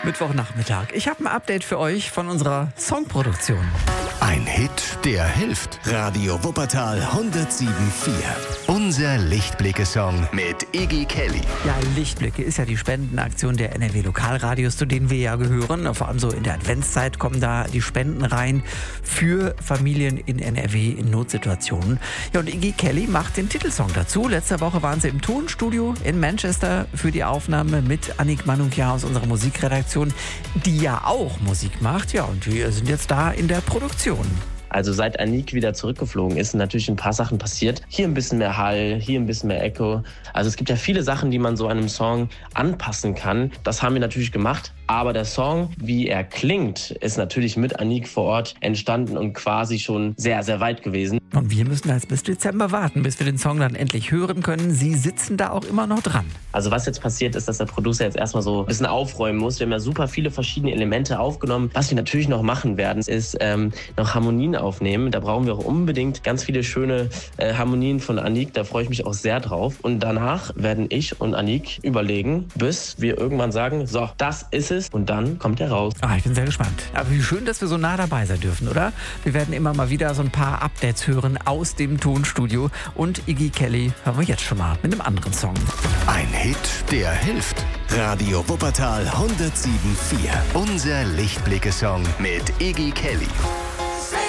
Mittwochnachmittag. Ich habe ein Update für euch von unserer Songproduktion. Ein Hit, der hilft. Radio Wuppertal 107.4. Unser Lichtblicke-Song mit Iggy Kelly. Ja, Lichtblicke ist ja die Spendenaktion der NRW-Lokalradios, zu denen wir ja gehören. Vor allem so in der Adventszeit kommen da die Spenden rein für Familien in NRW in Notsituationen. Ja, und Iggy Kelly macht den Titelsong dazu. Letzte Woche waren sie im Tonstudio in Manchester für die Aufnahme mit Annick Manunkia aus unserer Musikredaktion, die ja auch Musik macht. Ja, und wir sind jetzt da in der Produktion. Also seit Annick wieder zurückgeflogen ist, sind natürlich ein paar Sachen passiert. Hier ein bisschen mehr Hall, hier ein bisschen mehr Echo. Also es gibt ja viele Sachen, die man so einem Song anpassen kann. Das haben wir natürlich gemacht. Aber der Song, wie er klingt, ist natürlich mit Annick vor Ort entstanden und quasi schon sehr, sehr weit gewesen. Und wir müssen jetzt bis Dezember warten, bis wir den Song dann endlich hören können. Sie sitzen da auch immer noch dran. Also was jetzt passiert ist, dass der Producer jetzt erstmal so ein bisschen aufräumen muss. Wir haben ja super viele verschiedene Elemente aufgenommen. Was wir natürlich noch machen werden, ist noch Harmonien aufnehmen. Da brauchen wir auch unbedingt ganz viele schöne Harmonien von Annick. Da freue ich mich auch sehr drauf. Und danach werden ich und Annick überlegen, bis wir irgendwann sagen, so, das ist es. Und dann kommt er raus. Ich bin sehr gespannt. Aber wie schön, dass wir so nah dabei sein dürfen, oder? Wir werden immer mal wieder so ein paar Updates hören aus dem Tonstudio. Und Iggy Kelly hören wir jetzt schon mal mit einem anderen Song. Ein Hit, der hilft. Radio Wuppertal 107.4. Unser Lichtblicke-Song mit Iggy Kelly.